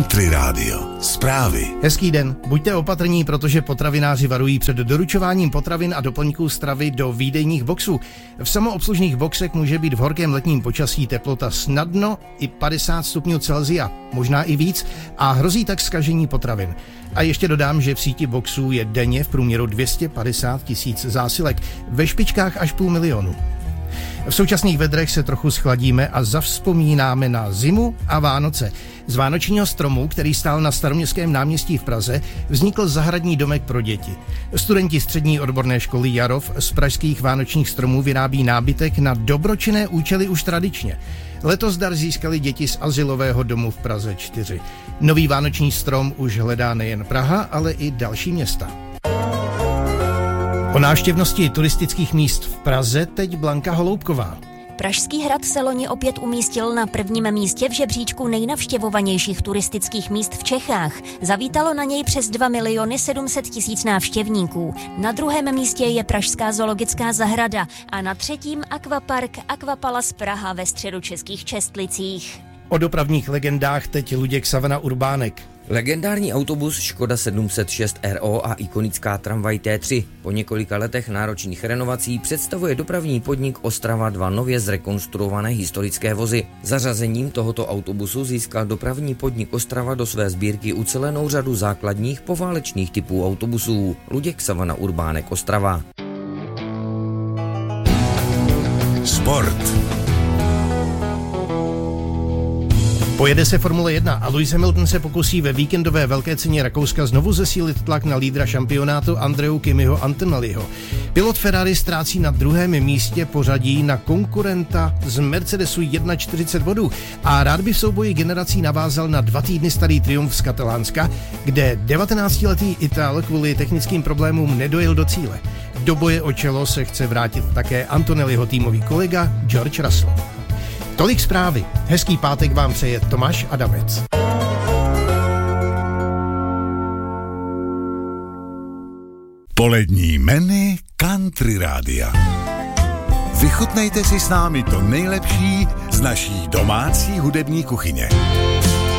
Country Radio. Zprávy. Hezký den. Buďte opatrní, protože potravináři varují před doručováním potravin a doplňků stravy do výdejních boxů. V samoobslužných boxech může být v horkém letním počasí teplota snadno i 50 stupňů Celsia, možná i víc, a hrozí tak zkažení potravin. A ještě dodám, že v síti boxů je denně v průměru 250 000 zásilek, ve špičkách až 500 000. V současných vedrech se trochu schladíme a zavzpomínáme na zimu a Vánoce. Z vánočního stromu, který stál na Staroměstském náměstí v Praze, vznikl zahradní domek pro děti. Studenti střední odborné školy Jarov z pražských vánočních stromů vyrábí nábytek na dobročinné účely už tradičně. Letos dar získali děti z azylového domu v Praze 4. Nový vánoční strom už hledá nejen Praha, ale i další města. O návštěvnosti turistických míst v Praze teď Blanka Holoubková. Pražský hrad se loni opět umístil na prvním místě v žebříčku nejnavštěvovanějších turistických míst v Čechách. Zavítalo na něj přes 2 700 000 návštěvníků. Na druhém místě je Pražská zoologická zahrada a na třetím akvapark Aquapalace Praha ve středočeských Čestlicích. O dopravních legendách teď Luděk Savana Urbánek. Legendární autobus Škoda 706 RO a ikonická tramvaj T3. Po několika letech náročných renovací představuje dopravní podnik Ostrava 2 nově zrekonstruované historické vozy. Zařazením tohoto autobusu získal dopravní podnik Ostrava do své sbírky ucelenou řadu základních poválečných typů autobusů. Luděk Savana Urbánek, Ostrava. Sport. Pojede se Formule 1 a Lewis Hamilton se pokusí ve víkendové velké ceně Rakouska znovu zesílit tlak na lídra šampionátu Andreu Kimiho Antonelliho. Pilot Ferrari ztrácí na druhém místě pořadí na konkurenta z Mercedesu 41 bodů a rád by v souboji generací navázal na 2 týdny starý triumf z Katalánska, kde 19letý Ital kvůli technickým problémům nedojel do cíle. Do boje o čelo se chce vrátit také Antonelliho týmový kolega George Russell. Tolik zprávy. Hezký pátek vám přeje Tomáš Adamec. Polední menu Country Rádia. Vychutnejte si s námi to nejlepší z naší domácí hudební kuchyně.